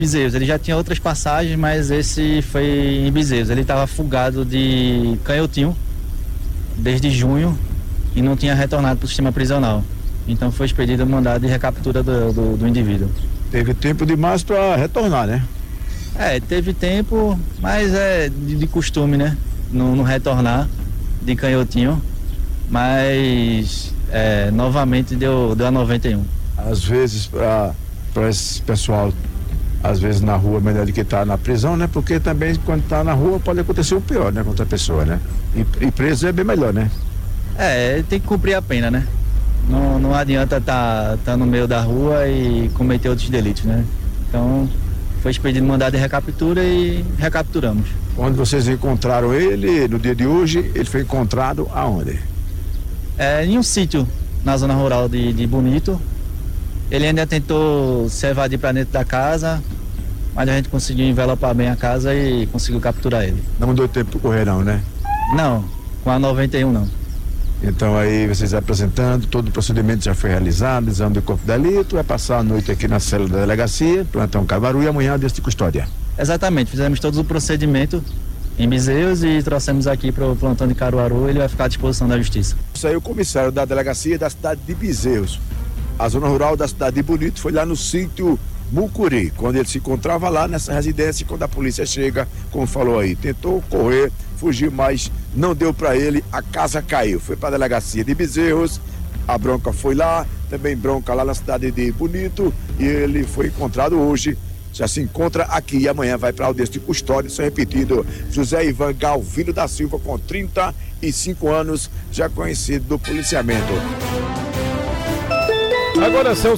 Bezerros. Ele já tinha outras passagens, mas esse foi em Bezerros. Ele estava fugado de Canhotinho desde junho e não tinha retornado para o sistema prisional. Então foi expedido o mandado de recaptura do indivíduo. Teve tempo demais para retornar, né? Teve tempo, mas é de costume, né? Não retornar de Canhotinho, mas novamente deu a 91. Às vezes, para esse pessoal, às vezes na rua é melhor do que estar na prisão, né? Porque também quando está na rua pode acontecer o pior, né? Com outra pessoa, né? E preso é bem melhor, né? Tem que cumprir a pena, né? Não adianta tá no meio da rua e cometer outros delitos, né? Então, foi expedido mandado de recaptura e recapturamos. Quando vocês encontraram ele, no dia de hoje, ele foi encontrado aonde? Em um sítio na zona rural de Bonito. Ele ainda tentou se evadir para dentro da casa, mas a gente conseguiu envelopar bem a casa e conseguiu capturar ele. Não deu tempo de correr não, né? Não, com a 91 não. Então aí vocês apresentando, todo o procedimento já foi realizado, exame do corpo de delito, vai passar a noite aqui na cela da delegacia, plantão Caruaru, e amanhã desse de custódia. Exatamente, fizemos todo o procedimento em Bezerros e trouxemos aqui para o plantão de Caruaru. Ele vai ficar à disposição da justiça. Isso aí, o comissário da delegacia da cidade de Bezerros. A zona rural da cidade de Bonito foi lá no sítio Mucuri, quando ele se encontrava lá nessa residência. Quando a polícia chega, como falou aí, tentou correr, fugir, mas não deu para ele, a casa caiu. Foi para a delegacia de Bezerros, a bronca foi lá, também bronca lá na cidade de Bonito, e ele foi encontrado hoje. Já se encontra aqui e amanhã vai para a audiência de custódia. Só repetindo, José Ivan Galvino da Silva, com 35 anos, já conhecido do policiamento. Agora são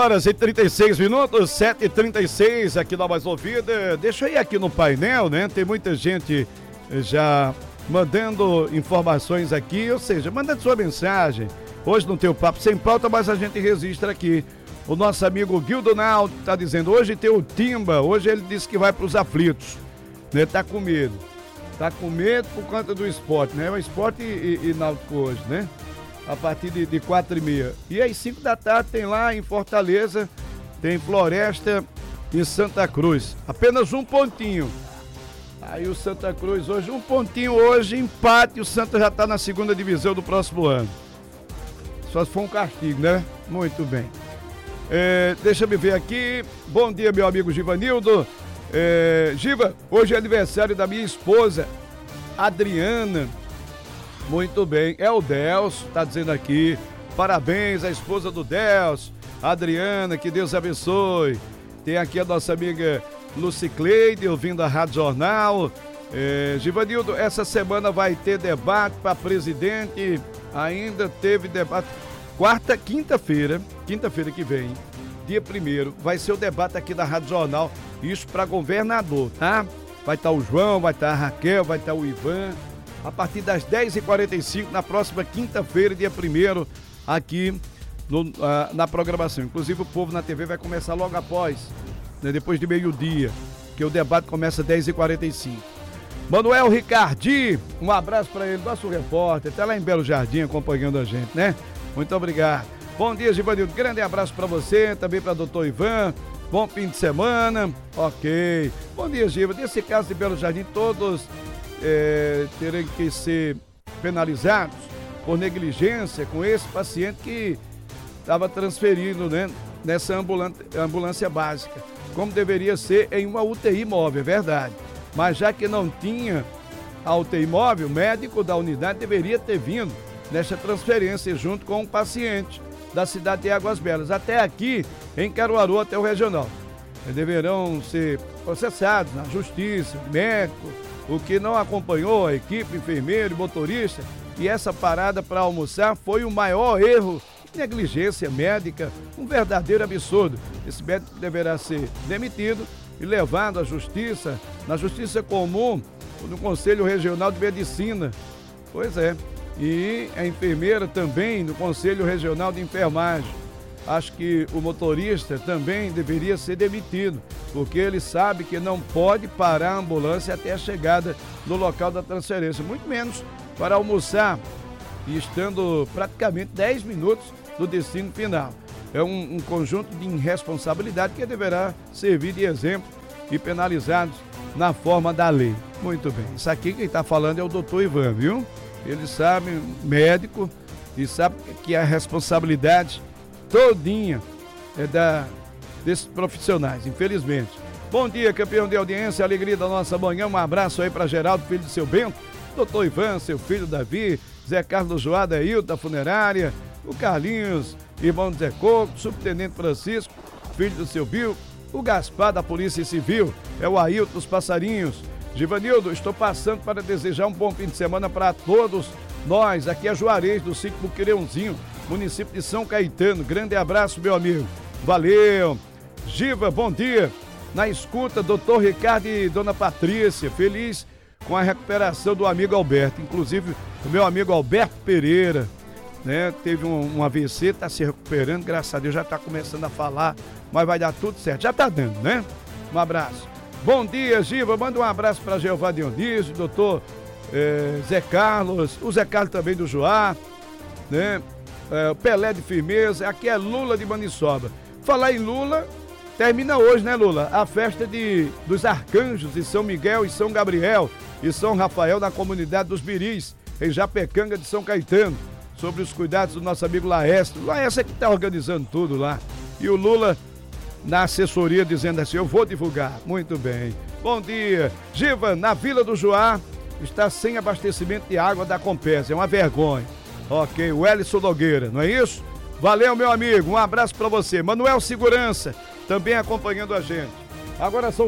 7h36, 7h36 aqui na Mais Ouvida. Deixa eu ir aqui no painel, né? Tem muita gente já mandando informações aqui, ou seja, mandando sua mensagem. Hoje não tem o Papo Sem Pauta, mas a gente registra aqui. O nosso amigo Guildo Naldo está dizendo, hoje tem o Timba, hoje ele disse que vai para os aflitos, né? Tá com medo por conta do esporte, né? O esporte e Náutico hoje, né? A partir de 4h30. E às 5 da tarde tem lá em Fortaleza, tem Floresta em Santa Cruz. Apenas um pontinho. Aí o Santa Cruz hoje, um pontinho hoje, empate, o Santa já está na segunda divisão do próximo ano. Só se for um castigo, né? Muito bem. Deixa eu ver aqui. Bom dia, meu amigo Givanildo. Giva, hoje é aniversário da minha esposa, Adriana. Muito bem, é o Delcio, tá dizendo aqui, parabéns à esposa do Delcio, Adriana, que Deus abençoe. Tem aqui a nossa amiga Lucicleide, ouvindo a Rádio Jornal. Givanildo, essa semana vai ter debate para presidente, ainda teve debate, quinta-feira que vem, dia 1º, vai ser o debate aqui da Rádio Jornal, isso para governador, tá? Vai estar o João, vai estar a Raquel, vai estar o Ivan, a partir das 10h45, na próxima quinta-feira, dia 1º, aqui na programação. Inclusive o Povo na TV vai começar logo após, né, depois de meio-dia, que o debate começa às 10h45. Manuel Ricardi, um abraço para ele, nosso repórter, tá lá em Belo Jardim acompanhando a gente, né? Muito obrigado. Bom dia, Givanildo, grande abraço para você, também para doutor Ivan, bom fim de semana, ok. Bom dia, Giva, nesse caso de Belo Jardim, todos terem que ser penalizados por negligência com esse paciente que estava transferindo, né, nessa ambulância básica, como deveria ser em uma UTI móvel, é verdade. Mas já que não tinha a UTI móvel, o médico da unidade deveria ter vindo nessa transferência junto com o paciente da cidade de Águas Belas, até aqui em Caruaru, até o regional. Deverão ser processados na justiça, médico, o que não acompanhou a equipe, enfermeiro, motorista, e essa parada para almoçar foi o maior erro, negligência médica, um verdadeiro absurdo. Esse médico deverá ser demitido e levado à justiça, na justiça comum, no Conselho Regional de Medicina. Pois é, e a enfermeira também no Conselho Regional de Enfermagem. Acho que o motorista também deveria ser demitido, porque ele sabe que não pode parar a ambulância até a chegada no local da transferência, muito menos para almoçar, e estando praticamente 10 minutos do destino final. é um conjunto de irresponsabilidade que deverá servir de exemplo e penalizados na forma da lei. Muito bem, isso aqui quem está falando é o doutor Ivan, viu? Ele sabe, médico, e sabe que a responsabilidade todinha é desses profissionais, infelizmente. Bom dia, campeão de audiência, alegria da nossa manhã, um abraço aí para Geraldo, filho do seu Bento, doutor Ivan, seu filho Davi, Zé Carlos Joada, Hilton da funerária, o Carlinhos, irmão do Zé Coco, subtenente Francisco, filho do seu Bill, o Gaspar da Polícia Civil, é o Ailton dos Passarinhos. Givanildo, estou passando para desejar um bom fim de semana para todos nós. Aqui é Juarez, do sítio Buqueirãozinho, município de São Caetano. Grande abraço, meu amigo. Valeu. Giva, bom dia. Na escuta, doutor Ricardo e dona Patrícia, feliz com a recuperação do amigo Alberto. Inclusive, o meu amigo Alberto Pereira, né, teve um AVC, está se recuperando, graças a Deus já está começando a falar, mas vai dar tudo certo. Já está dando, né? Um abraço. Bom dia, Giva. Manda um abraço para Jeová Dionísio, doutor Zé Carlos, o Zé Carlos também do Joá, né? Pelé de Firmeza. Aqui é Lula de Maniçoba. Falar em Lula, termina hoje, né, Lula? A festa dos arcanjos de São Miguel e São Gabriel e São Rafael na comunidade dos Biris, em Japecanga de São Caetano, sobre os cuidados do nosso amigo Laércio. Laércio é que está organizando tudo lá. E o Lula na assessoria dizendo assim, eu vou divulgar. Muito bem. Bom dia. Giva, na Vila do Joá está sem abastecimento de água da Compesa. É uma vergonha. Ok, o Ellison Nogueira, não é isso? Valeu, meu amigo. Um abraço para você. Manuel Segurança, também acompanhando a gente. Agora são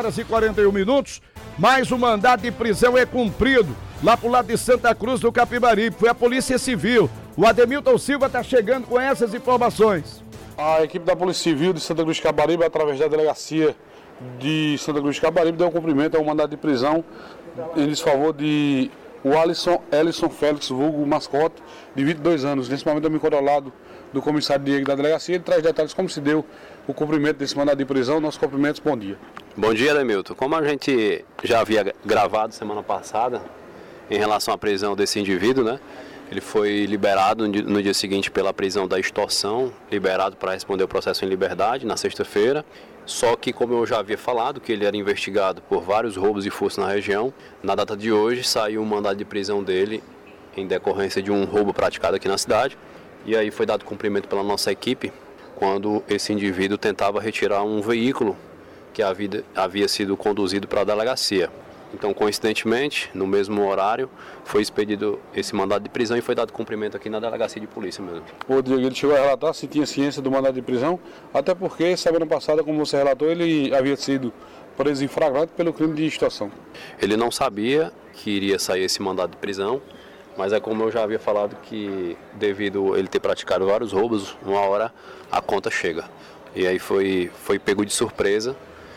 7h41. Mais um mandado de prisão é cumprido lá pro lado de Santa Cruz do Capibaribe. Foi a Polícia Civil. O Ademilton Silva está chegando com essas informações. A equipe da Polícia Civil de Santa Cruz de Capibaribe, através da delegacia de Santa Cruz de Capibaribe, deu cumprimento ao mandado de prisão em desfavor de o Ellison Félix, vulgo mascote, de 22 anos. Nesse momento eu me encontro ao lado do comissário Diego da delegacia. Ele traz detalhes como se deu o cumprimento desse mandado de prisão. Nossos cumprimentos, bom dia. Bom dia, Ademilton. Como a gente já havia gravado semana passada em relação à prisão desse indivíduo, né? Ele foi liberado no dia seguinte pela prisão da extorsão, liberado para responder o processo em liberdade na sexta-feira. Só que, como eu já havia falado, que ele era investigado por vários roubos e furtos na região, na data de hoje saiu um mandado de prisão dele em decorrência de um roubo praticado aqui na cidade. E aí foi dado cumprimento pela nossa equipe quando esse indivíduo tentava retirar um veículo que havia sido conduzido para a delegacia. Então, coincidentemente, no mesmo horário, foi expedido esse mandado de prisão e foi dado cumprimento aqui na delegacia de polícia mesmo. O Diego, ele chegou a relatar se tinha ciência do mandado de prisão, até porque, semana passada, como você relatou, ele havia sido preso em flagrante pelo crime de extorsão. Ele não sabia que iria sair esse mandado de prisão, mas é como eu já havia falado que, devido ele ter praticado vários roubos, uma hora a conta chega. E aí foi pego de surpresa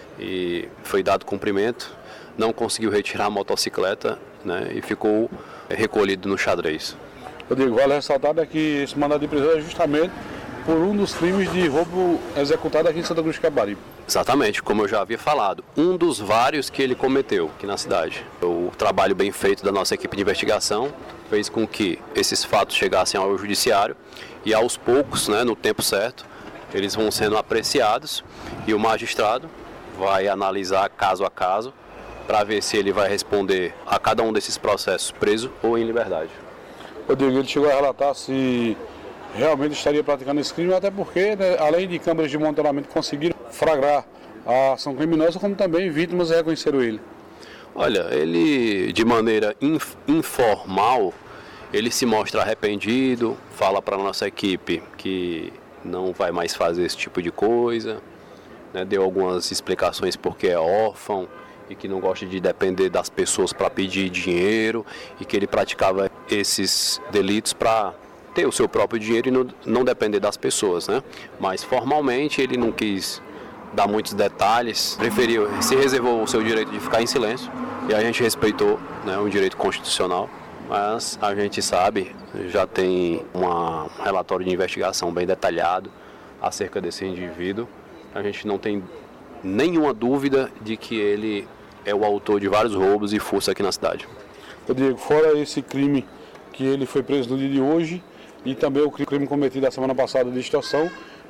e foi dado cumprimento. Não conseguiu retirar a motocicleta, né, e ficou recolhido no xadrez. Rodrigo, vale ressaltar que esse mandado de prisão é justamente por um dos crimes de roubo executado aqui em Santa Cruz de Capibaribe. Exatamente, como eu já havia falado, um dos vários que ele cometeu aqui na cidade. O trabalho bem feito da nossa equipe de investigação fez com que esses fatos chegassem ao judiciário e aos poucos, né, no tempo certo, eles vão sendo apreciados e o magistrado vai analisar caso a caso para ver se ele vai responder a cada um desses processos preso ou em liberdade. Rodrigo, ele chegou a relatar se realmente estaria praticando esse crime, até porque, né, além de câmeras de monitoramento, conseguiram flagrar a ação criminosa, como também vítimas reconheceram ele. Olha, ele de maneira informal, ele se mostra arrependido, fala para a nossa equipe que não vai mais fazer esse tipo de coisa, né, deu algumas explicações porque é órfão e que não gosta de depender das pessoas para pedir dinheiro e que ele praticava esses delitos para ter o seu próprio dinheiro e não depender das pessoas, né? Mas formalmente ele não quis dar muitos detalhes, se reservou o seu direito de ficar em silêncio e a gente respeitou, né, um direito constitucional, mas a gente sabe, já tem um relatório de investigação bem detalhado acerca desse indivíduo, a gente não tem nenhuma dúvida de que ele é o autor de vários roubos e furtos aqui na cidade. Rodrigo, fora esse crime que ele foi preso no dia de hoje e também o crime cometido a semana passada de extorsão,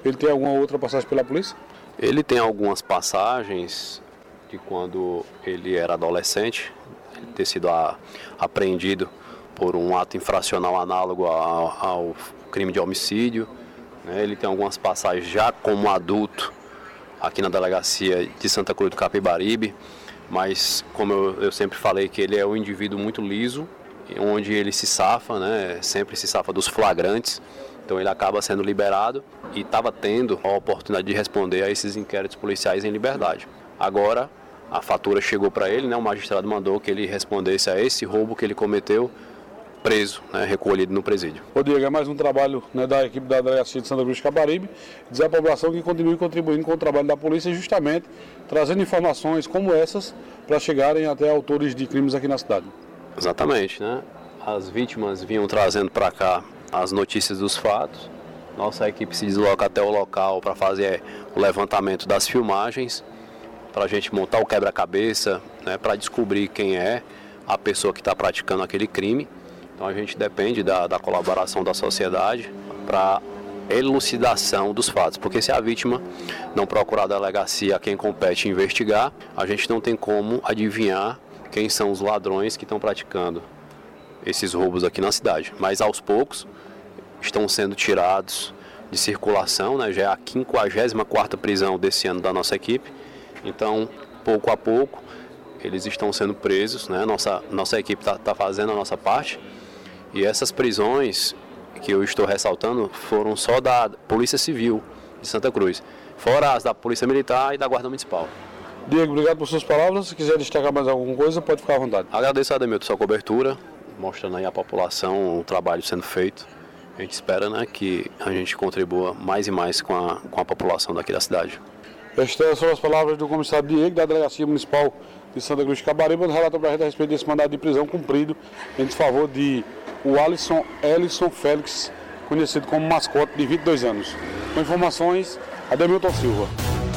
Ele tem alguma outra passagem pela polícia? Ele tem algumas passagens de quando ele era adolescente, ele ter sido apreendido por um ato infracional análogo ao crime de homicídio. Ele tem algumas passagens já como adulto aqui na delegacia de Santa Cruz do Capibaribe, mas como eu sempre falei que ele é um indivíduo muito liso, onde ele se safa, sempre se safa dos flagrantes, então ele acaba sendo liberado e estava tendo a oportunidade de responder a esses inquéritos policiais em liberdade. Agora a fatura chegou para ele, o magistrado mandou que ele respondesse a esse roubo que ele cometeu, preso, recolhido no presídio. Ô Diego, é mais um trabalho da equipe da Delegacia de Santa Cruz do Capibaribe, dizer à população que continue contribuindo com o trabalho da polícia, justamente trazendo informações como essas para chegarem até autores de crimes aqui na cidade. Exatamente, As vítimas vinham trazendo para cá as notícias dos fatos, nossa equipe se desloca até o local para fazer o levantamento das filmagens, para a gente montar o quebra-cabeça, para descobrir quem é a pessoa que está praticando aquele crime. Então a gente depende da colaboração da sociedade para elucidação dos fatos, porque se a vítima não procurar a delegacia a quem compete investigar, a gente não tem como adivinhar quem são os ladrões que estão praticando esses roubos aqui na cidade. Mas aos poucos estão sendo tirados de circulação, já é a 54ª prisão desse ano da nossa equipe. Então, pouco a pouco, eles estão sendo presos, Nossa equipe está fazendo a nossa parte. E essas prisões que eu estou ressaltando foram só da Polícia Civil de Santa Cruz, fora as da Polícia Militar e da Guarda Municipal. Diego, obrigado por suas palavras. Se quiser destacar mais alguma coisa, pode ficar à vontade. Agradeço, Ademilton, sua cobertura, mostrando aí à população o trabalho sendo feito. A gente espera que a gente contribua mais e mais com a população daqui da cidade. Estas são as palavras do comissário Diego, da Delegacia Municipal de Santa Cruz do Capibaribe, onde relata para a gente a respeito desse mandado de prisão cumprido em desfavor de o Ellison Félix, conhecido como Mascote, de 22 anos. Com informações, Ademilton Silva.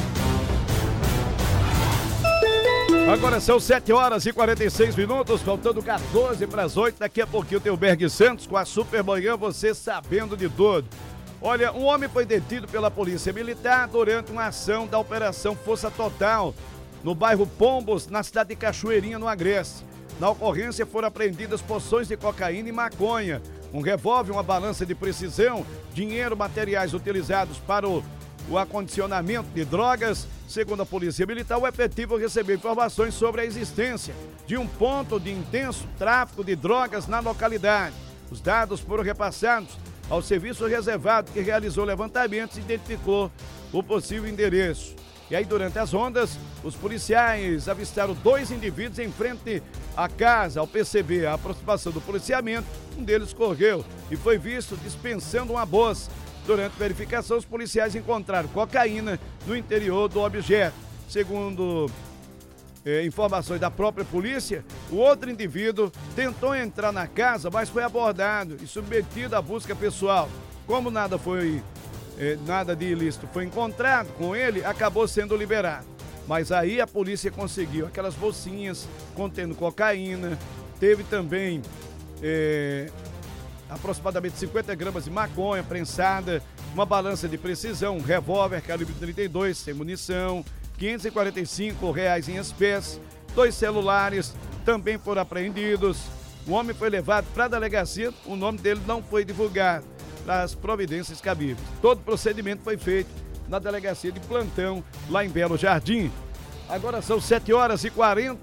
Agora são 7h46, faltando 14 para as 8. Daqui a pouquinho tem o Berg Santos com a Super Manhã, você sabendo de tudo. Olha, um homem foi detido pela Polícia Militar durante uma ação da Operação Força Total no bairro Pombos, na cidade de Cachoeirinha, no Agreste. Na ocorrência foram apreendidas porções de cocaína e maconha, um revólver, uma balança de precisão, dinheiro, materiais utilizados para o acondicionamento de drogas. Segundo a Polícia Militar, o efetivo recebeu informações sobre a existência de um ponto de intenso tráfico de drogas na localidade. Os dados foram repassados ao serviço reservado que realizou levantamentos e identificou o possível endereço. E aí, durante as rondas, os policiais avistaram 2 indivíduos em frente à casa. Ao perceber a aproximação do policiamento, um deles correu e foi visto dispensando uma bolsa. Durante a verificação, os policiais encontraram cocaína no interior do objeto. Segundo informações da própria polícia, o outro indivíduo tentou entrar na casa, mas foi abordado e submetido à busca pessoal. Como nada de ilícito foi encontrado com ele, acabou sendo liberado. Mas aí a polícia conseguiu aquelas bolsinhas contendo cocaína, teve também aproximadamente 50 gramas de maconha prensada, uma balança de precisão, um revólver calibre 32 sem munição, R$545 em espécie, 2 celulares também foram apreendidos. O homem foi levado para a delegacia, o nome dele não foi divulgado, para as providências cabíveis. Todo o procedimento foi feito na delegacia de plantão, lá em Belo Jardim. Agora são 7h48,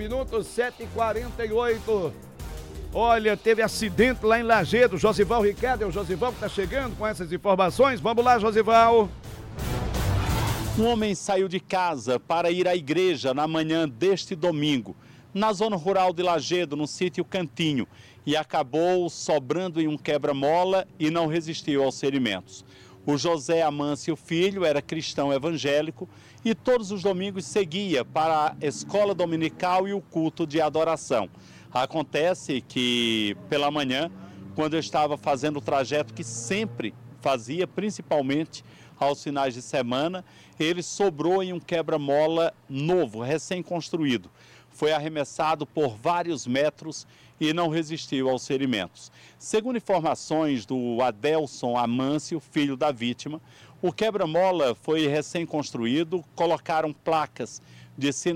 7h48. Olha, teve acidente lá em Lajedo. Josival Ricardo, é o Josival que está chegando com essas informações. Vamos lá, Josival. Um homem saiu de casa para ir à igreja na manhã deste domingo, na zona rural de Lajedo, no sítio Cantinho, e acabou sobrando em um quebra-mola e não resistiu aos ferimentos. O José Amâncio Filho era cristão evangélico e todos os domingos seguia para a escola dominical e o culto de adoração. Acontece que pela manhã, quando eu estava fazendo o trajeto que sempre fazia, principalmente aos finais de semana, ele sobrou em um quebra-mola novo, recém-construído. Foi arremessado por vários metros e não resistiu aos ferimentos. Segundo informações do Adelson Amâncio, filho da vítima, O quebra-mola foi recém-construído, colocaram placas de sinalização